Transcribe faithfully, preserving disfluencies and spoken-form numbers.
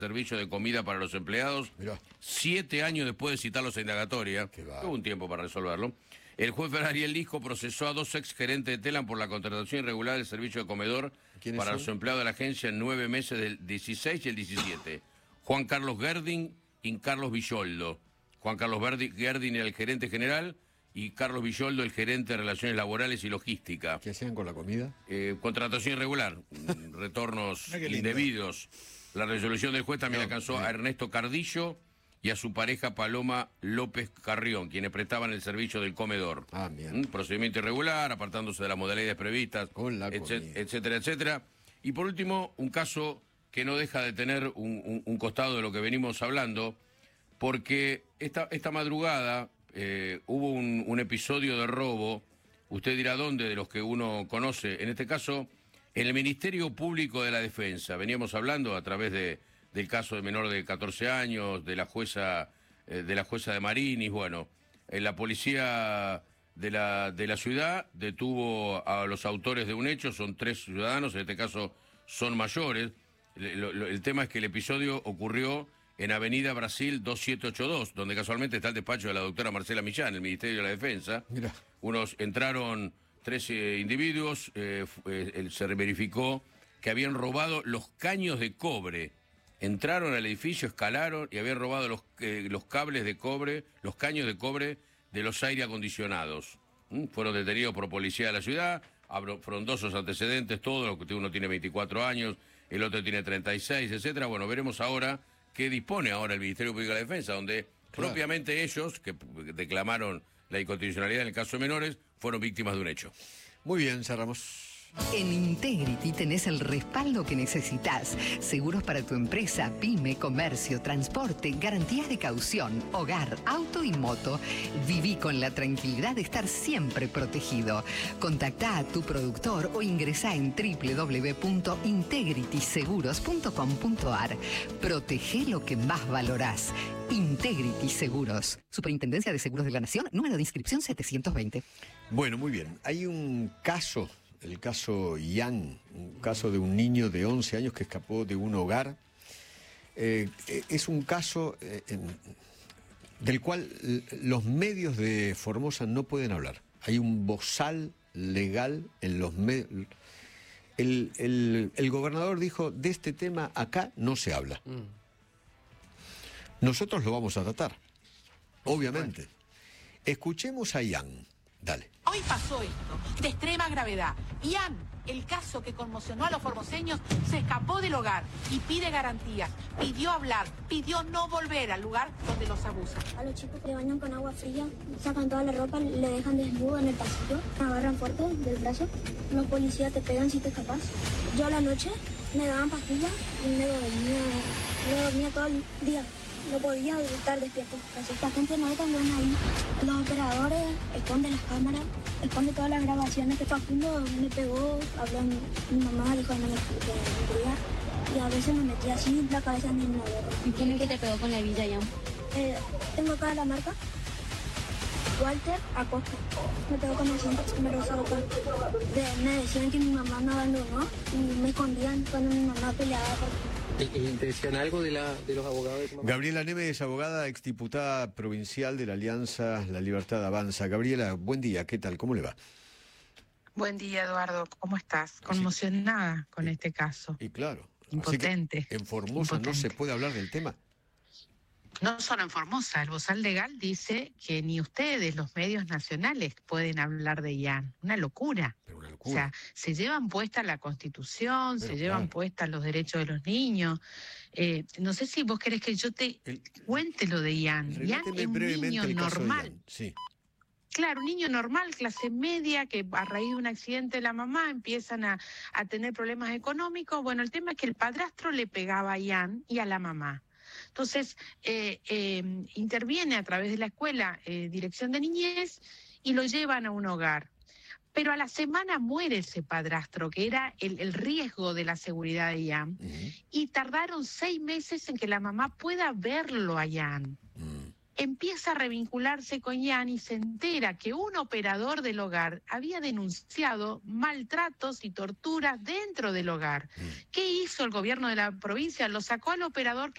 servicio de comida para los empleados. Mirá. Siete años después de citarlos a indagatoria, tuvo un tiempo para resolverlo, el juez Ariel Lisco procesó a dos ex gerentes de Telam por la contratación irregular del servicio de comedor para son? los empleados de la agencia en nueve meses del dieciséis y el diecisiete. Juan Carlos Gerding y Carlos Villoldo. Juan Carlos Gerding era el gerente general y Carlos Villoldo el gerente de Relaciones Laborales y Logística. ¿Qué hacían con la comida? Eh, contratación irregular, retornos indebidos. La resolución del juez también alcanzó a Ernesto Cardillo y a su pareja Paloma López Carrión, quienes prestaban el servicio del comedor. Ah, bien. Un procedimiento irregular, apartándose de las modalidades previstas, Con la etc- etcétera, etcétera. Y por último, un caso que no deja de tener un, un, un costado de lo que venimos hablando, porque esta, esta madrugada eh, hubo un, un episodio de robo, usted dirá dónde, de los que uno conoce, en este caso, en el Ministerio Público de la Defensa. Veníamos hablando a través de, del caso de menor de catorce años, de la jueza, eh, de la jueza de Marinis. Bueno, eh, la policía de la, de la ciudad detuvo a los autores de un hecho, son tres ciudadanos, en este caso son mayores. El, lo, el tema es que el episodio ocurrió en Avenida Brasil dos siete ocho dos, donde casualmente está el despacho de la doctora Marcela Millán, el Ministerio de la Defensa. Mirá. Unos entraron trece individuos, eh, eh, se verificó que habían robado los caños de cobre. Entraron al edificio, escalaron y habían robado los, eh, los cables de cobre, los caños de cobre de los aire acondicionados. ¿Mm? Fueron detenidos por policía de la ciudad, frondosos antecedentes, todos, lo que uno tiene veinticuatro años, el otro tiene treinta y seis, etcétera. Bueno, veremos ahora qué dispone ahora el Ministerio Público de la Defensa, donde claro. propiamente ellos, que declamaron la inconstitucionalidad en el caso de menores, fueron víctimas de un hecho. Muy bien, cerramos. En Integrity tenés el respaldo que necesitas. Seguros para tu empresa, pyme, comercio, transporte, garantías de caución, hogar, auto y moto. Viví con la tranquilidad de estar siempre protegido. Contactá a tu productor o ingresá en doble u doble u doble u punto integrity seguros punto com punto a r. Protege lo que más valorás. Integrity Seguros. Superintendencia de Seguros de la Nación, número de inscripción setecientos veinte. Bueno, muy bien. Hay un caso, el caso Ian, un caso de un niño de once años que escapó de un hogar. Eh, es un caso eh, en, del cual los medios de Formosa no pueden hablar. Hay un bozal legal en los medios. El, el, el gobernador dijo, de este tema acá no se habla. Mm. Nosotros lo vamos a tratar, obviamente. Bueno. Escuchemos a Ian. Dale. Hoy pasó esto, de extrema gravedad. Ian, el caso que conmocionó a los formoseños, se escapó del hogar y pide garantías. Pidió hablar, pidió no volver al lugar donde los abusan. A los chicos le bañan con agua fría, sacan toda la ropa, le dejan desnudo en el pasillo, agarran fuerte del brazo. Los policías te pegan si te escapas. Yo a la noche me daban pastillas y me dormía, me dormía todo el día. No podía estar despierto. La gente no es tan buena ahí. Los operadores esconden las cámaras, esconden todas las grabaciones. Que Facundo me pegó, habló mi, mi mamá, dijo que me quería. Y a veces me metía así la cabeza en el novio. ¿Y quién es que te pegó con la hebilla, Ian? Eh, tengo acá la marca. Walter Acosta. Me pegó con el cinto numeroso acá. De, me decían que mi mamá me abandonó y me escondían cuando mi mamá peleaba por... ¿Y te decían algo de, la, de los abogados de tu mamá? Gabriela Neme es abogada, exdiputada provincial de la Alianza La Libertad Avanza. Gabriela, buen día, ¿qué tal? ¿Cómo le va? Buen día, Eduardo, ¿cómo estás? Conmocionada con y, este caso. Y claro. Impotente. En Formosa impotente. No se puede hablar del tema. No solo en Formosa, el bozal legal dice que ni ustedes, los medios nacionales, pueden hablar de Ian. Una locura. Pero una locura. O sea, se llevan puesta la Constitución, Pero se llevan claro. puestas los derechos de los niños. Eh, no sé si vos querés que yo te el, cuente lo de Ian. Ian es un niño normal. Sí. Claro, un niño normal, clase media, que a raíz de un accidente de la mamá empiezan a, a tener problemas económicos. Bueno, el tema es que el padrastro le pegaba a Ian y a la mamá. Entonces, eh, eh, interviene a través de la escuela eh, Dirección de Niñez y lo llevan a un hogar. Pero a la semana muere ese padrastro, que era el, el riesgo de la seguridad de Ian. Uh-huh. Y tardaron seis meses en que la mamá pueda verlo a Ian. Uh-huh. empieza a revincularse con Ian y se entera que un operador del hogar había denunciado maltratos y torturas dentro del hogar. ¿Qué hizo el gobierno de la provincia? Lo sacó al operador que